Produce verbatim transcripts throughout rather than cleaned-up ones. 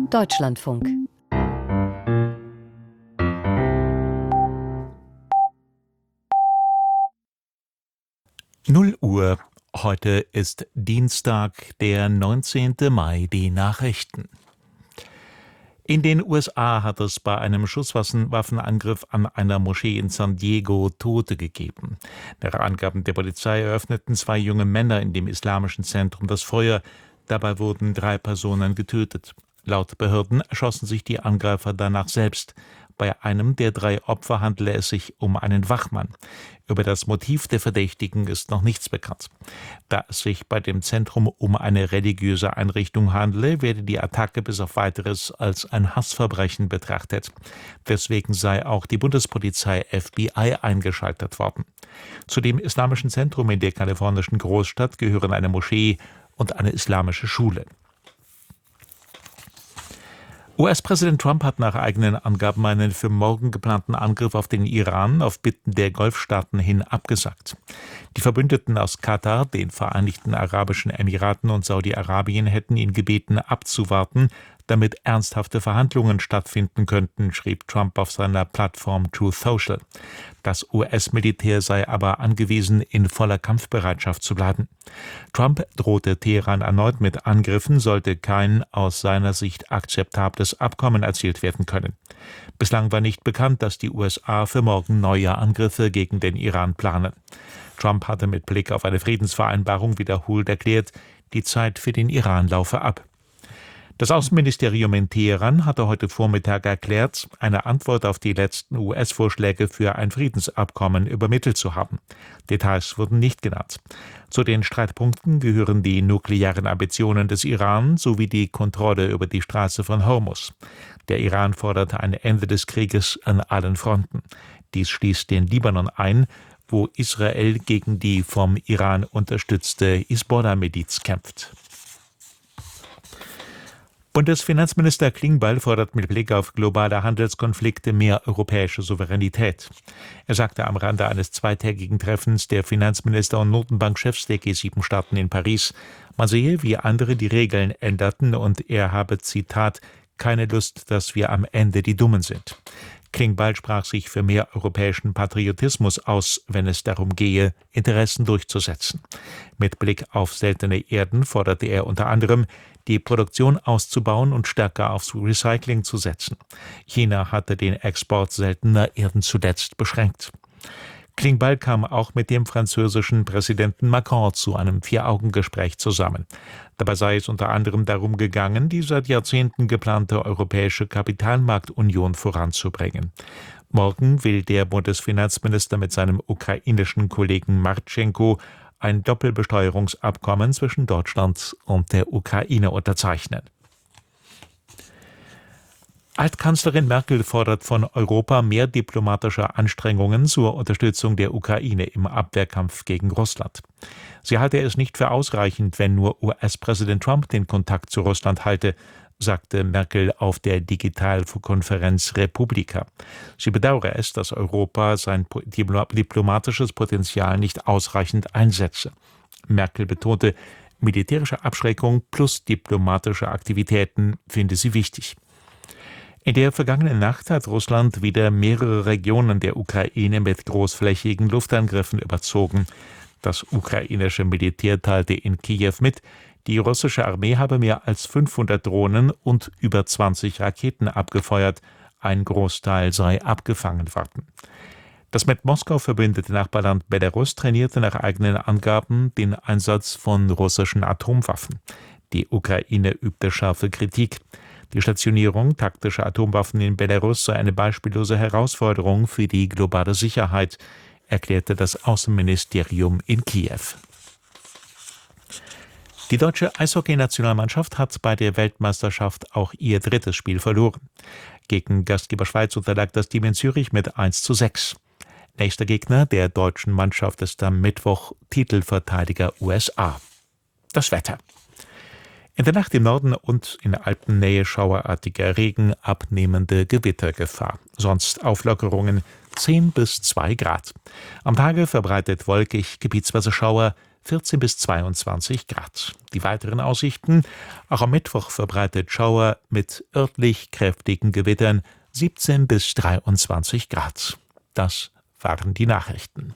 Deutschlandfunk. null Uhr. Heute ist Dienstag, der neunzehnten Mai, die Nachrichten. In den U S A hat es bei einem Schusswaffenangriff an einer Moschee in San Diego Tote gegeben. Nach Angaben der Polizei eröffneten zwei junge Männer in dem islamischen Zentrum das Feuer. Dabei wurden drei Personen getötet. Laut Behörden erschossen sich die Angreifer danach selbst. Bei einem der drei Opfer handele es sich um einen Wachmann. Über das Motiv der Verdächtigen ist noch nichts bekannt. Da es sich bei dem Zentrum um eine religiöse Einrichtung handele, werde die Attacke bis auf Weiteres als ein Hassverbrechen betrachtet. Deswegen sei auch die Bundespolizei F B I eingeschaltet worden. Zu dem islamischen Zentrum in der kalifornischen Großstadt gehören eine Moschee und eine islamische Schule. U S-Präsident Trump hat nach eigenen Angaben einen für morgen geplanten Angriff auf den Iran auf Bitten der Golfstaaten hin abgesagt. Die Verbündeten aus Katar, den Vereinigten Arabischen Emiraten und Saudi-Arabien hätten ihn gebeten, abzuwarten, damit ernsthafte Verhandlungen stattfinden könnten, schrieb Trump auf seiner Plattform Truth Social. Das U S-Militär sei aber angewiesen, in voller Kampfbereitschaft zu bleiben. Trump drohte Teheran erneut mit Angriffen, sollte kein aus seiner Sicht akzeptables Abkommen erzielt werden können. Bislang war nicht bekannt, dass die U S A für morgen neue Angriffe gegen den Iran planen. Trump hatte mit Blick auf eine Friedensvereinbarung wiederholt erklärt, die Zeit für den Iran laufe ab. Das Außenministerium in Teheran hatte heute Vormittag erklärt, eine Antwort auf die letzten U S-Vorschläge für ein Friedensabkommen übermittelt zu haben. Details wurden nicht genannt. Zu den Streitpunkten gehören die nuklearen Ambitionen des Iran sowie die Kontrolle über die Straße von Hormuz. Der Iran forderte ein Ende des Krieges an allen Fronten. Dies schließt den Libanon ein, wo Israel gegen die vom Iran unterstützte Hisbollah-Miliz kämpft. Bundesfinanzminister Klingbeil fordert mit Blick auf globale Handelskonflikte mehr europäische Souveränität. Er sagte am Rande eines zweitägigen Treffens der Finanzminister und Notenbankchefs der G sieben Staaten in Paris, man sehe, wie andere die Regeln änderten und er habe, Zitat, keine Lust, dass wir am Ende die Dummen sind. Klingbeil sprach sich für mehr europäischen Patriotismus aus, wenn es darum gehe, Interessen durchzusetzen. Mit Blick auf seltene Erden forderte er unter anderem, die Produktion auszubauen und stärker aufs Recycling zu setzen. China hatte den Export seltener Erden zuletzt beschränkt. Klingbeil kam auch mit dem französischen Präsidenten Macron zu einem Vier-Augen-Gespräch zusammen. Dabei sei es unter anderem darum gegangen, die seit Jahrzehnten geplante europäische Kapitalmarktunion voranzubringen. Morgen will der Bundesfinanzminister mit seinem ukrainischen Kollegen Martschenko ein Doppelbesteuerungsabkommen zwischen Deutschland und der Ukraine unterzeichnen. Altkanzlerin Merkel fordert von Europa mehr diplomatische Anstrengungen zur Unterstützung der Ukraine im Abwehrkampf gegen Russland. Sie halte es nicht für ausreichend, wenn nur U S-Präsident Trump den Kontakt zu Russland halte, sagte Merkel auf der Digitalkonferenz Republika. Sie bedauere es, dass Europa sein diplomatisches Potenzial nicht ausreichend einsetze. Merkel betonte, militärische Abschreckung plus diplomatische Aktivitäten finde sie wichtig. In der vergangenen Nacht hat Russland wieder mehrere Regionen der Ukraine mit großflächigen Luftangriffen überzogen. Das ukrainische Militär teilte in Kiew mit, die russische Armee habe mehr als fünfhundert Drohnen und über zwanzig Raketen abgefeuert, ein Großteil sei abgefangen worden. Das mit Moskau verbündete Nachbarland Belarus trainierte nach eigenen Angaben den Einsatz von russischen Atomwaffen. Die Ukraine übte scharfe Kritik. Die Stationierung taktischer Atomwaffen in Belarus sei eine beispiellose Herausforderung für die globale Sicherheit, erklärte das Außenministerium in Kiew. Die deutsche Eishockey-Nationalmannschaft hat bei der Weltmeisterschaft auch ihr drittes Spiel verloren. Gegen Gastgeber Schweiz unterlag das Team in Zürich mit eins zu sechs. Nächster Gegner der deutschen Mannschaft ist am Mittwoch Titelverteidiger U S A. Das Wetter. In der Nacht im Norden und in Alpennähe schauerartiger Regen, abnehmende Gewittergefahr. Sonst Auflockerungen zehn bis zwei Grad. Am Tage verbreitet wolkig, gebietsweise Schauer, vierzehn bis zweiundzwanzig Grad. Die weiteren Aussichten: auch am Mittwoch verbreitet Schauer mit örtlich kräftigen Gewittern, siebzehn bis dreiundzwanzig Grad. Das waren die Nachrichten.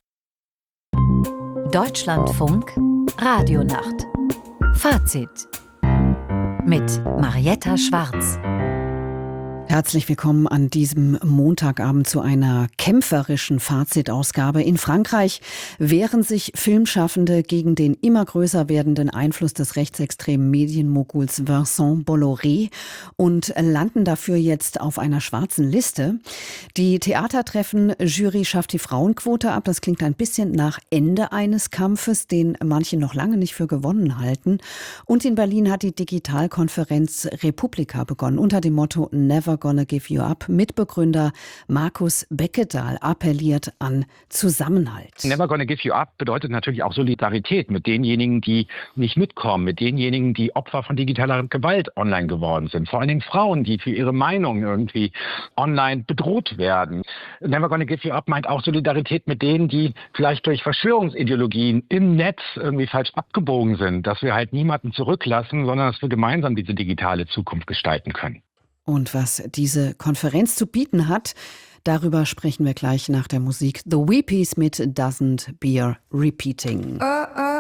Deutschlandfunk Radionacht. Fazit mit Marietta Schwarz. Herzlich willkommen an diesem Montagabend zu einer kämpferischen Fazitausgabe. In Frankreich wehren sich Filmschaffende gegen den immer größer werdenden Einfluss des rechtsextremen Medienmoguls Vincent Bolloré und landen dafür jetzt auf einer schwarzen Liste. Die Theatertreffen-Jury schafft die Frauenquote ab. Das klingt ein bisschen nach Ende eines Kampfes, den manche noch lange nicht für gewonnen halten. Und in Berlin hat die Digitalkonferenz Republika begonnen unter dem Motto Never Gonna Give You Up. Mitbegründer Markus Beckedahl appelliert an Zusammenhalt. Never Gonna Give You Up bedeutet natürlich auch Solidarität mit denjenigen, die nicht mitkommen, mit denjenigen, die Opfer von digitaler Gewalt online geworden sind. Vor allen Dingen Frauen, die für ihre Meinung irgendwie online bedroht werden. Never Gonna Give You Up meint auch Solidarität mit denen, die vielleicht durch Verschwörungsideologien im Netz irgendwie falsch abgebogen sind. Dass wir halt niemanden zurücklassen, sondern dass wir gemeinsam diese digitale Zukunft gestalten können. Und was diese Konferenz zu bieten hat, darüber sprechen wir gleich nach der Musik. The Weepies mit Doesn't Bear Repeating. Oh, oh.